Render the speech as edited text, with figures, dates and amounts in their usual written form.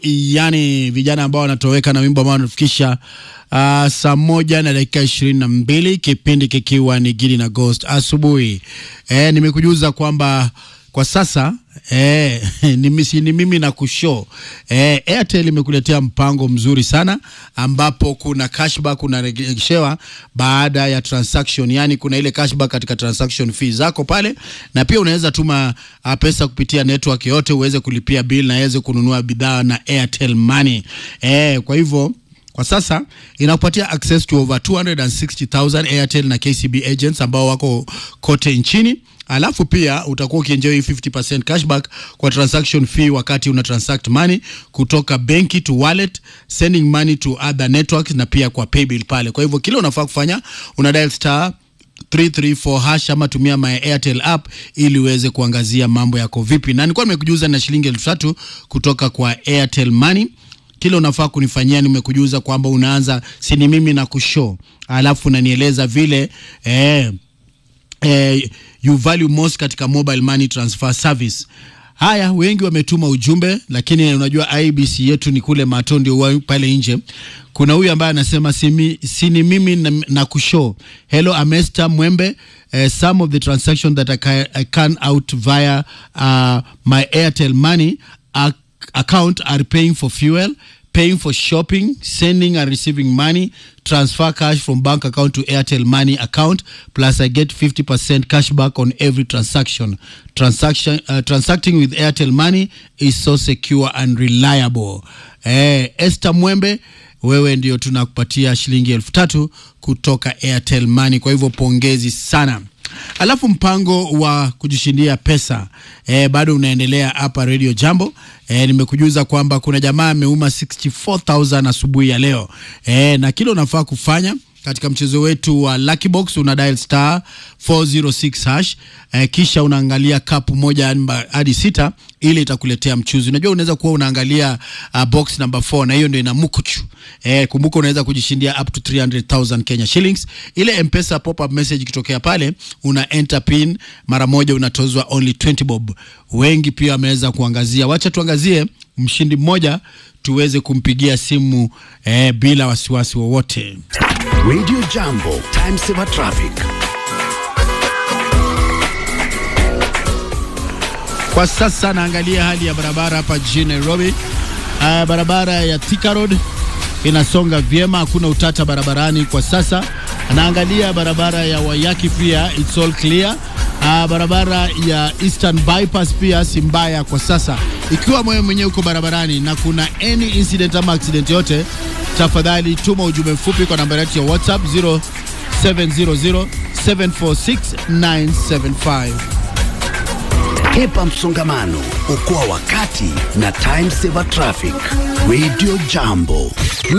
yani vijana ambao wanatoweka na wimbo ambao wanafikisha saa 1:22, kipindi kikiwa ni Gidi na Ghost asubuhi. Nimekujuza kwamba kwa sasa ni mimi na kushow. Airtel imekuletea mpango mzuri sana ambapo kuna cashback unarejeshewa baada ya transaction, yani kuna ile cashback katika transaction fees zako pale, na pia unaweza tuma pesa kupitia network yote uweze kulipia bill na uweze kununua bidhaa na Airtel Money. Kwa hivyo kwa sasa inakupatia access to over 260,000 Airtel na KCB agents ambao wako kote nchini. Alafu pia utakuwa ukienjoy 50% cashback kwa transaction fee wakati una transact money kutoka benki to wallet, sending money to other networks na pia kwa paybill pale. Kwa hivyo kile unafaa kufanya, una dial *334# ama tumia my Airtel app ili uweze kuangazia mambo yako vipi. Na nilikuwa nimekujuza na shilingi 3,000 kutoka kwa Airtel Money. Kile unafaa kunifanyia, nimekujuza kwamba unaanza sini mimi na kushow, alafu unanieleza vile you value most katika mobile money transfer service. Haya, wengi wametuma ujumbe, lakini unajua IBC yetu ni kule Matondi pale nje. Kuna huyu ambaye anasema sini mimi na kushow. Hello Amesta Mwembe, some of the transactions that I can out via my Airtel Money account are paying for fuel, paying for shopping, sending and receiving money, transfer cash from bank account to Airtel Money account, plus I get 50% cashback on every transaction. Transacting with Airtel Money is so secure and reliable. Esther Mwembe, wewe ndio tunakupatia shilingi 3,000 kutoka Airtel Money. Kwa hivyo pongezi sana. Alafu mpango wa kujishindia pesa bado unaendelea hapa Radio Jambo. Nimekujuza kwamba kuna jamaa ameuma 64,000 asubuhi ya leo. Na kile unafaa kufanya katika mchezo wetu wa Lucky Box, una dial *406#, kisha unaangalia kapu 1 hadi 6 ili itakuletea mchuzi. Unajua unaweza kuwa unaangalia box number 4 na hiyo ndio ina mkuchu. Kumbuka unaweza kujishindia up to 300,000 Kenya shillings. Ile M-Pesa pop-up message kitokea pale, una enter pin mara moja, unatozwa only 20 bob. Wengi pia wameweza kuangazia. Wacha tuangazie mshindi mmoja tuweze kumpigia simu bila wasiwasi wowote. Radio Jambo, time saver traffic. Kwa sasa naangalia hali ya barabara hapa jijini Nairobi. Barabara ya Thika Road inasonga vyema, hakuna utata barabarani kwa sasa. Naangalia barabara ya Wayaki pia, it's all clear. Barabara ya Eastern Bypass pia si mbaya kwa sasa. Ikiwa wewe mwenyewe uko barabarani na kuna any incident ama accident yote, tafadhali tuma ujumbe mfupi kwa namba yetu ya WhatsApp 0700746975. Hepa msongamano, okoa wakati na time saver traffic. Radio Jambo.